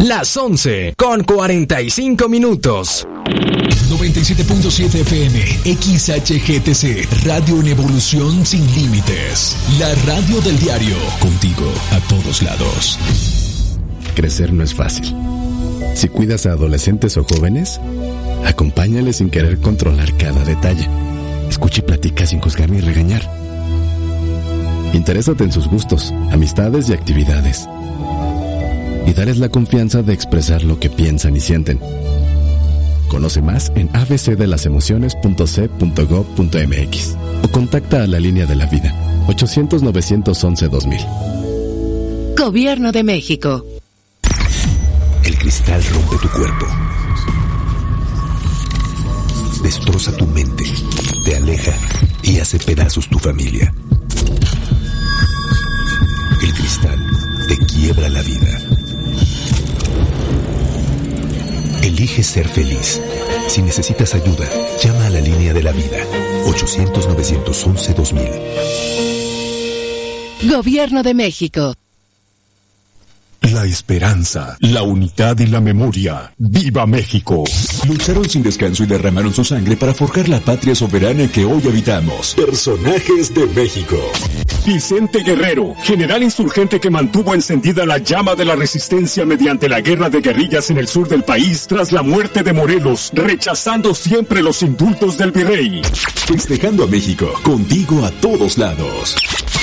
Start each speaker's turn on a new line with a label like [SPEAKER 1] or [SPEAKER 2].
[SPEAKER 1] las 11:45.
[SPEAKER 2] 97.7 FM, XHGTC, Radio en Evolución Sin Límites. La radio del diario, contigo a todos lados.
[SPEAKER 3] Crecer no es fácil. Si cuidas a adolescentes o jóvenes, acompáñales sin querer controlar cada detalle. Escucha y platica sin juzgar ni regañar. Interésate en sus gustos, amistades y actividades. Y dales la confianza de expresar lo que piensan y sienten. Conoce más en abcdelasemociones.c.gov.mx o contacta a la línea de la vida 800-911-2000.
[SPEAKER 4] Gobierno de México.
[SPEAKER 5] El cristal rompe tu cuerpo, destroza tu mente, te aleja y hace pedazos tu familia. El cristal te quiebra la vida. Elige ser feliz. Si necesitas ayuda, llama a la línea de la vida 800-911-2000.
[SPEAKER 4] Gobierno de México.
[SPEAKER 6] La esperanza, la unidad y la memoria. ¡Viva México!
[SPEAKER 7] Lucharon sin descanso y derramaron su sangre para forjar la patria soberana que hoy habitamos. Personajes de México.
[SPEAKER 6] Vicente Guerrero, general insurgente que mantuvo encendida la llama de la resistencia mediante la guerra de guerrillas en el sur del país tras la muerte de Morelos, rechazando siempre los indultos del virrey.
[SPEAKER 7] Festejando a México, contigo a todos lados.